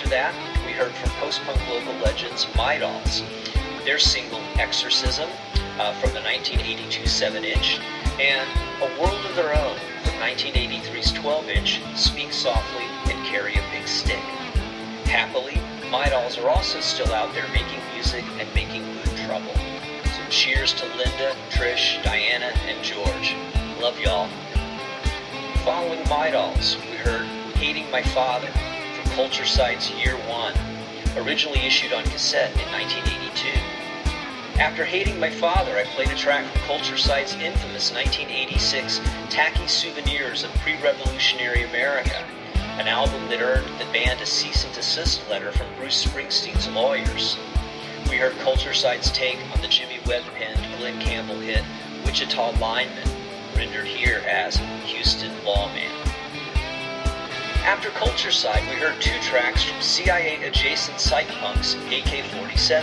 that, we heard from post-punk local legends My Dolls, their single Exorcism from the 1982 7-inch, and A World of Their Own from 1983's 12-inch, Speak Softly and Carry a Big Stick. Happily, My Dolls are also still out there making music and making mood trouble. So cheers to Linda, Trish, Diana, and George. Love y'all. Following My Dolls, we heard Hating My Father from Culture Side's Year One, originally issued on cassette in 1982. After Hating My Father, I played a track from Culture Side's infamous 1986 Tacky Souvenirs of Pre-Revolutionary America, an album that earned the band a cease and desist letter from Bruce Springsteen's lawyers. We heard Culture Side's take on the Jimmy Webb-penned Glenn Campbell hit Wichita Lineman, rendered here as Houston Lawman. After Culture Side, we heard two tracks from CIA-adjacent psych punks AK-47.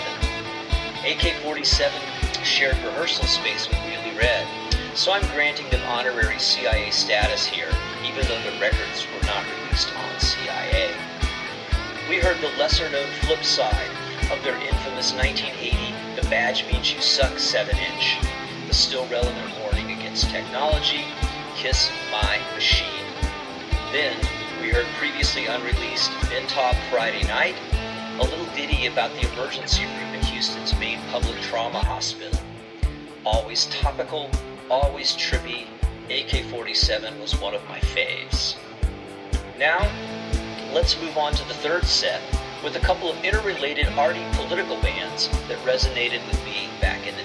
AK-47 shared rehearsal space with Really Red, so I'm granting them honorary CIA status here, even though the records were not released on CIA. We heard the lesser-known flip side of their infamous 1980 The Badge Means You Suck 7-inch, the still relevant warning against technology, Kiss My Machine. Then, we heard previously unreleased Bentop Friday Night, a little ditty about the emergency room in Houston's main public trauma hospital. Always topical, always trippy, AK-47 was one of my faves. Now, let's move on to the third set with a couple of interrelated arty political bands that resonated with me back in the